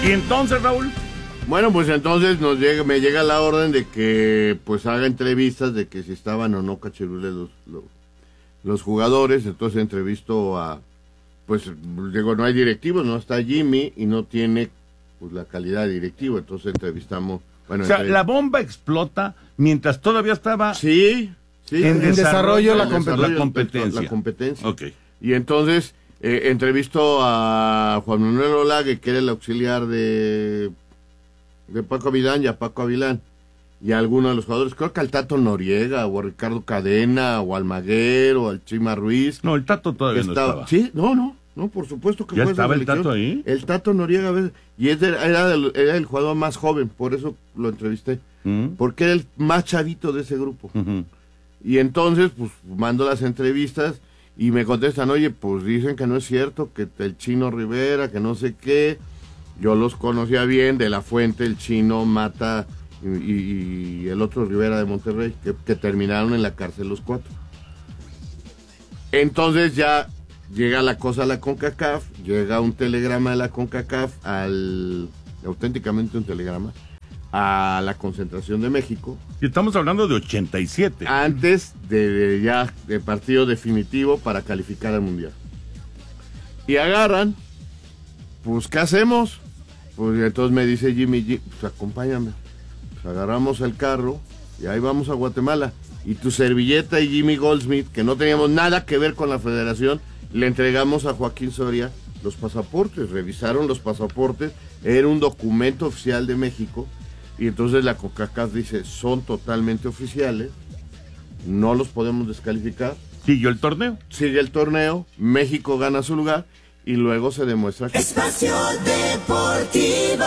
¿Y entonces, Raúl? Bueno, pues entonces me llega la orden de que pues haga entrevistas de que si estaban o no cachirules los jugadores. Entonces entrevisto a, pues digo, no hay directivos, no está Jimmy y no tiene pues la calidad de directivo. Entonces entrevistamos. Bueno, o sea, la bomba explota mientras todavía estaba en desarrollo la competencia. Okay. Y entonces entrevisto a Juan Manuel Olague, que era el auxiliar de Paco Avilán, y a Paco Avilán y a algunos de los jugadores, creo que al Tato Noriega o a Ricardo Cadena o al Maguero o al Chima Ruiz. No, el Tato todavía no estaba. Sí, no, por supuesto que ¿Ya fue estaba esa el Tato ahí? El Tato Noriega, y era el jugador más joven, por eso lo entrevisté, porque era el más chavito de ese grupo. Y entonces pues mando las entrevistas y me contestan, oye, pues dicen que no es cierto, que el Chino Rivera, que no sé qué. Yo los conocía bien, de la Fuente, el Chino, Mata y el otro Rivera de Monterrey, que terminaron en la cárcel los 4. Entonces ya llega la cosa a la CONCACAF, llega un telegrama de la CONCACAF, auténticamente un telegrama, a la concentración de México. Y estamos hablando de 87. Antes de partido definitivo para calificar al Mundial. Y agarran, pues, ¿qué hacemos? Pues entonces me dice Jimmy, pues acompáñame. Pues agarramos el carro y ahí vamos a Guatemala. Y tu servilleta y Jimmy Goldsmith, que no teníamos nada que ver con la federación, le entregamos a Joaquín Soria los pasaportes. Revisaron los pasaportes, era un documento oficial de México. Y entonces la CONCACAF dice, son totalmente oficiales, no los podemos descalificar. ¿Siguió el torneo? Sigue el torneo, México gana su lugar. Y luego se demuestra que... Espacio Deportivo.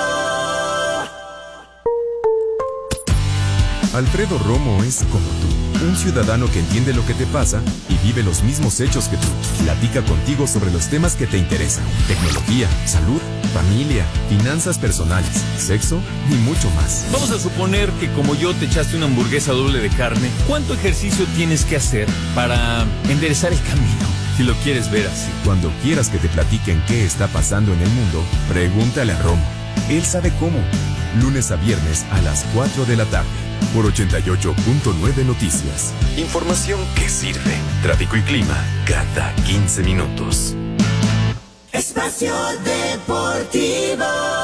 Alfredo Romo es como tú, un ciudadano que entiende lo que te pasa y vive los mismos hechos que tú. Platica contigo sobre los temas que te interesan: tecnología, salud, familia, finanzas personales, sexo y mucho más. Vamos a suponer que como yo te echaste una hamburguesa doble de carne. ¿Cuánto ejercicio tienes que hacer para enderezar el camino? Si lo quieres ver así. Cuando quieras que te platiquen qué está pasando en el mundo, pregúntale a Romo. Él sabe cómo. Lunes a viernes a las 4 de la tarde. Por 88.9 Noticias. Información que sirve. Tráfico y clima cada 15 minutos. Espacio Deportivo.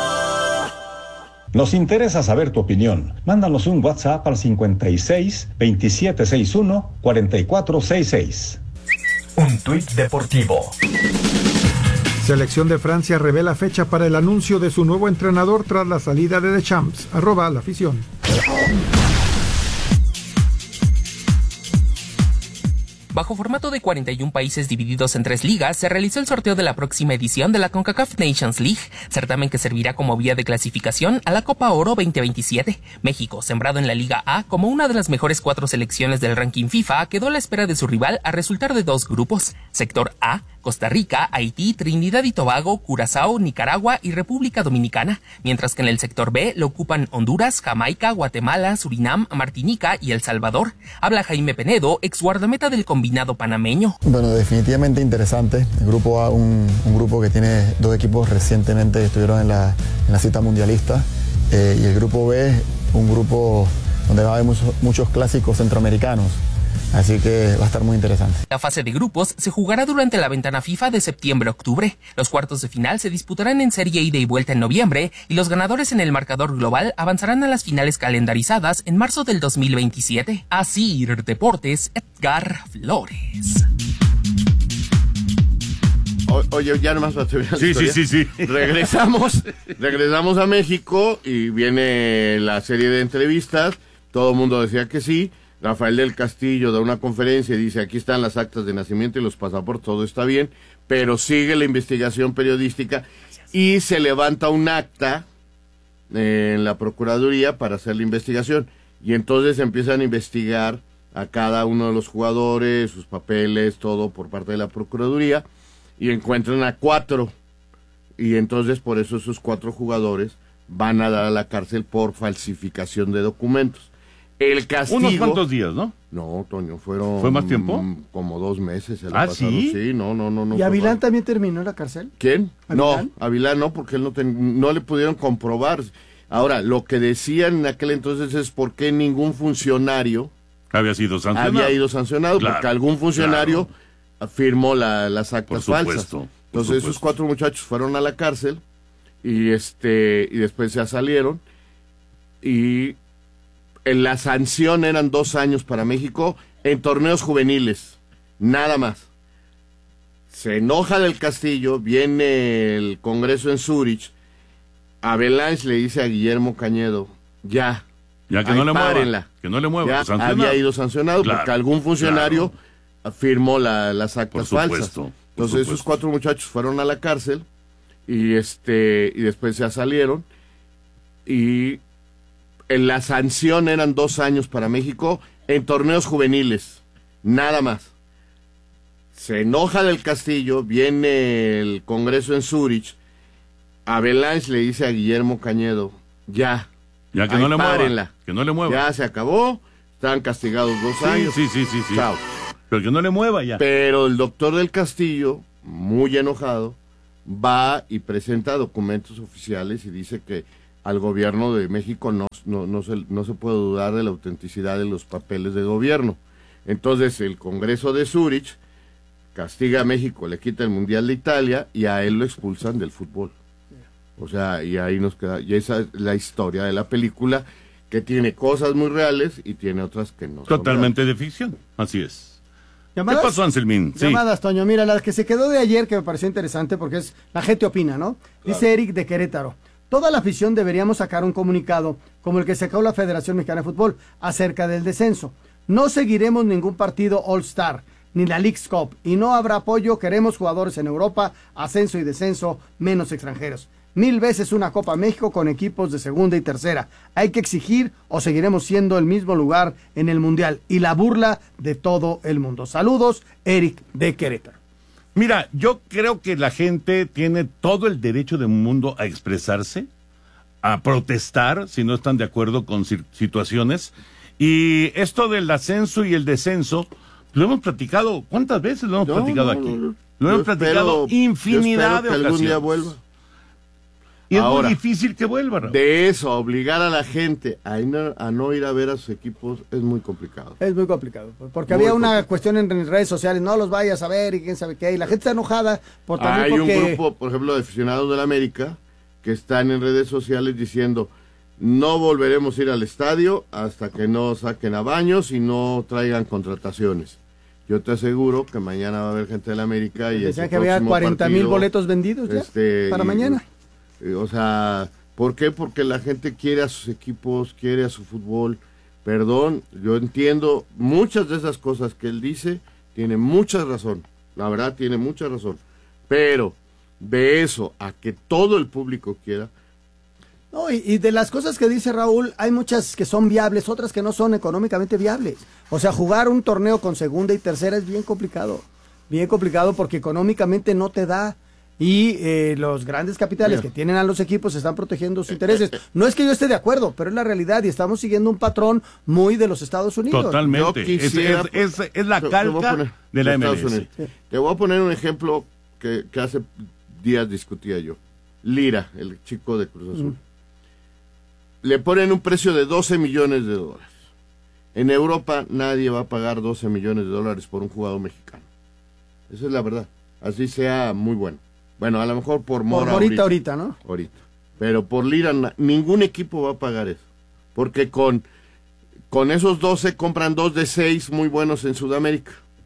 Nos interesa saber tu opinión. Mándanos un WhatsApp al 56 2761 4466. Un tuit deportivo. Selección de Francia revela fecha para el anuncio de su nuevo entrenador tras la salida de Deschamps. @lafición. Bajo formato de 41 países divididos en 3 ligas, se realizó el sorteo de la próxima edición de la CONCACAF Nations League, certamen que servirá como vía de clasificación a la Copa Oro 2027. México, sembrado en la Liga A como una de las mejores 4 selecciones del ranking FIFA, quedó a la espera de su rival a resultar de 2 grupos. Sector A, Costa Rica, Haití, Trinidad y Tobago, Curazao, Nicaragua y República Dominicana, mientras que en el sector B lo ocupan Honduras, Jamaica, Guatemala, Surinam, Martinica y El Salvador. Habla Jaime Penedo, ex guardameta del combinado panameño. Bueno, definitivamente interesante. El grupo A, un grupo que tiene 2 equipos recientemente estuvieron en la cita mundialista, y el grupo B, un grupo donde va a haber muchos clásicos centroamericanos. Así que va a estar muy interesante. La fase de grupos se jugará durante la ventana FIFA de septiembre a octubre. Los cuartos de final se disputarán en serie ida y vuelta en noviembre y los ganadores en el marcador global avanzarán a las finales calendarizadas en marzo del 2027. Así Deportes, Edgar Flores. Oye, ya nomás para terminar la historia. Sí. Regresamos a México y viene la serie de entrevistas. Todo el mundo decía que sí. Rafael del Castillo da una conferencia y dice, aquí están las actas de nacimiento y los pasaportes, todo está bien, pero sigue la investigación periodística y se levanta un acta en la Procuraduría para hacer la investigación. Y entonces empiezan a investigar a cada uno de los jugadores, sus papeles, todo por parte de la Procuraduría, y encuentran a 4. Y entonces por eso esos 4 jugadores van a dar a la cárcel por falsificación de documentos. El castigo... Unos cuantos días, ¿no? No, Toño, fueron... ¿Fue más tiempo? Como 2 meses. ¿Sí? Sí, no. ¿Y Avilán también terminó en la cárcel? ¿Quién? ¿Avilán? No, Avilán no, porque él no le pudieron comprobar. Ahora, lo que decían en aquel entonces es por qué ningún funcionario... Había ido sancionado, claro, porque algún funcionario firmó las actas falsas. Entonces esos 4 muchachos fueron a la cárcel y después ya salieron y en la sanción eran 2 años para México en torneos juveniles, nada más. Se enoja del Castillo, viene el Congreso en Zúrich, Avalanche le dice a Guillermo Cañedo, ya que no le mueva, que no le mueva. Ya había ido sancionado porque algún funcionario firmó las actas falsas. Entonces esos 4 muchachos fueron a la cárcel y después ya salieron y en la sanción eran 2 años para México en torneos juveniles, nada más. Se enoja del Castillo, viene el Congreso en Zúrich, Avalanche le dice a Guillermo Cañedo, ya que no le mueva, que no le mueva. Ya se acabó, están castigados 2 años. Sí. Chao. Pero que no le mueva ya. Pero el doctor del Castillo, muy enojado, va y presenta documentos oficiales y dice que al gobierno de México no se puede dudar de la autenticidad de los papeles de gobierno. Entonces el Congreso de Zúrich castiga a México, le quita el Mundial de Italia y a él lo expulsan del fútbol. O sea, y ahí nos queda, y esa es la historia de la película, que tiene cosas muy reales y tiene otras que no. Totalmente de ficción, así es. ¿Llamadas? ¿Qué pasó, Anselmín? Llamadas, Toño. Mira, la que se quedó de ayer, que me pareció interesante, porque es la gente opina, ¿no? Dice Eric de Querétaro. Toda la afición deberíamos sacar un comunicado, como el que sacó la Federación Mexicana de Fútbol, acerca del descenso. No seguiremos ningún partido All-Star, ni la Leagues Cup, y no habrá apoyo. Queremos jugadores en Europa, ascenso y descenso, menos extranjeros. 1000 veces una Copa México con equipos de segunda y tercera. Hay que exigir o seguiremos siendo el mismo lugar en el Mundial y la burla de todo el mundo. Saludos, Eric de Querétaro. Mira, yo creo que la gente tiene todo el derecho del mundo a expresarse, a protestar si no están de acuerdo con situaciones. Y esto del ascenso y el descenso, lo hemos platicado, ¿cuántas veces lo hemos platicado aquí? Lo hemos platicado infinidad de ocasiones. Algún día vuelva. Y es muy difícil que vuelva, Raúl. De eso, obligar a la gente a no ir a ver a sus equipos es muy complicado. Es muy complicado, porque había una cuestión en redes sociales, no los vayas a ver y quién sabe qué, y la gente está enojada por también porque... Hay un grupo, por ejemplo, de aficionados de la América que están en redes sociales diciendo no volveremos a ir al estadio hasta que no saquen a Baños y no traigan contrataciones. Yo te aseguro que mañana va a haber gente de la América y decían que había 40,000 boletos vendidos ya para mañana. O sea, ¿por qué? Porque la gente quiere a sus equipos, quiere a su fútbol. Perdón, yo entiendo muchas de esas cosas que él dice, tiene mucha razón, la verdad tiene mucha razón. Pero de eso a que todo el público quiera... No, y de las cosas que dice Raúl, hay muchas que son viables, otras que no son económicamente viables. O sea, jugar un torneo con segunda y tercera es bien complicado porque económicamente no te da. Y los grandes capitales que tienen a los equipos están protegiendo sus intereses. No es que yo esté de acuerdo, pero es la realidad y estamos siguiendo un patrón muy de los Estados Unidos. Totalmente. Es la calca de la MLS. Te voy a poner un ejemplo que hace días discutía yo. Lira, el chico de Cruz Azul. Le ponen un precio de $12 millones. En Europa nadie va a pagar $12 millones por un jugador mexicano. Esa es la verdad. Así sea muy bueno. Bueno, a lo mejor por Mora ahorita, ¿no? Ahorita. Pero por Lira, ningún equipo va a pagar eso. Porque con esos 12 compran 2 de 6 muy buenos en Sudamérica.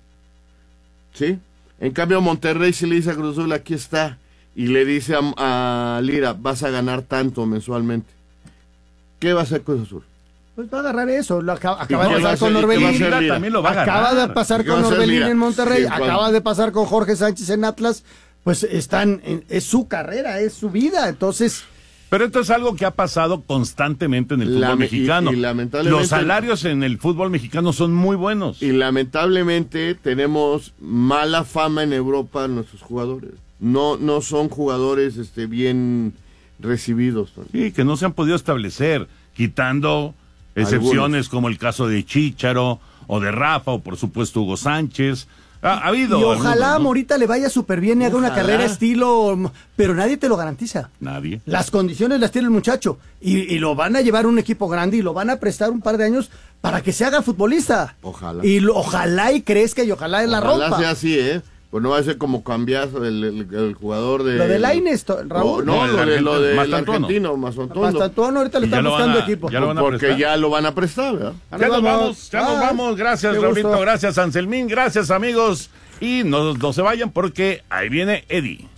¿Sí? En cambio, Monterrey si le dice a Cruz Azul, aquí está, y le dice a Lira, vas a ganar tanto mensualmente. ¿Qué va a hacer Cruz Azul? Pues va a agarrar eso. Acaba de pasar con Orbelín. Acaba de pasar con Orbelín en Monterrey. Acaba de pasar con Jorge Sánchez en Atlas. Pues es su carrera, es su vida, entonces... Pero esto es algo que ha pasado constantemente en el fútbol mexicano. Y lamentablemente, los salarios en el fútbol mexicano son muy buenos. Y lamentablemente tenemos mala fama en Europa nuestros jugadores. No son jugadores bien recibidos. Sí, que no se han podido establecer, quitando excepciones como el caso de Chícharo o de Rafa o por supuesto Hugo Sánchez. Ha habido. Y ojalá algunos, ¿no? Morita le vaya súper bien y haga una carrera estilo, pero nadie te lo garantiza. Nadie. Las condiciones las tiene el muchacho y lo van a llevar a un equipo grande y lo van a prestar un par de años para que se haga futbolista. Ojalá. Y ojalá y crezca y ojalá la rompa. Ojalá sea así, Pues no va a ser como cambiazo el jugador de... Lo de Lainez, Raúl. No, lo del Mastantuono. argentino, Mastantuono. Mastantuono ahorita le Y ya están lo buscando van a- equipo. ya lo van a Porque prestar. ya lo van a prestar, ¿verdad? Ya nos vamos. Gracias, Qué Raulito. gusto. Gracias, Anselmín. Gracias, amigos. Y no se vayan porque ahí viene Eddie.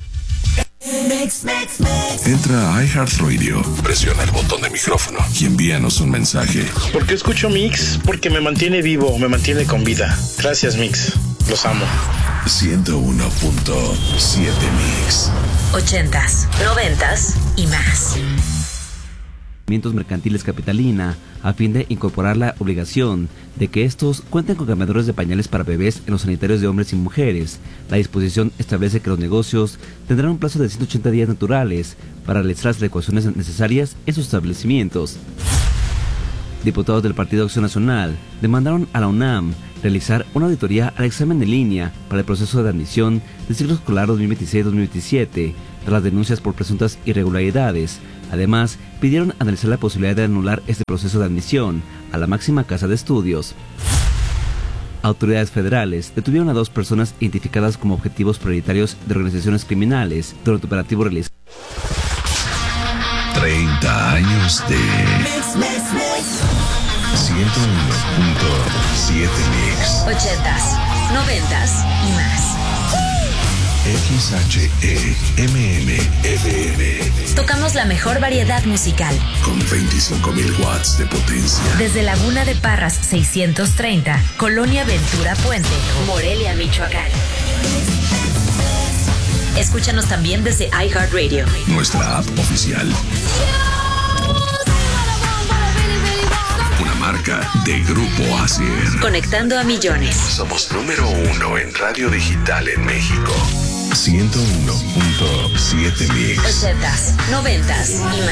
Entra a iHeartRadio, presiona el botón de micrófono y envíanos un mensaje. ¿Por qué escucho Mix? Porque me mantiene vivo, me mantiene con vida. Gracias, Mix. Los amo. 101.7 Mix. 80s, 90s y más. Mercantiles Capitalina a fin de incorporar la obligación de que estos cuenten con cambiadores de pañales para bebés en los sanitarios de hombres y mujeres. La disposición establece que los negocios tendrán un plazo de 180 días naturales para realizar las adecuaciones necesarias en sus establecimientos. Diputados del Partido Acción Nacional demandaron a la UNAM realizar una auditoría al examen en línea para el proceso de admisión del ciclo escolar 2026-2027 tras las denuncias por presuntas irregularidades. Además, pidieron analizar la posibilidad de anular este proceso de admisión a la máxima casa de estudios. Autoridades federales detuvieron a 2 personas identificadas como objetivos prioritarios de organizaciones criminales durante operativo realizado. 30 años de 101.7 Mix. 80s, 90s y más. XHEMM Tocamos la mejor variedad musical. con 25.000 watts de potencia. Desde Laguna de Parras 630, Colonia Ventura Puente, Morelia, Michoacán. Escúchanos también desde iHeartRadio. Nuestra app oficial. Una marca de Grupo Asier. Conectando a millones. Somos número 1 en radio digital en México. 101.7 Mix. 80s, 90s y más.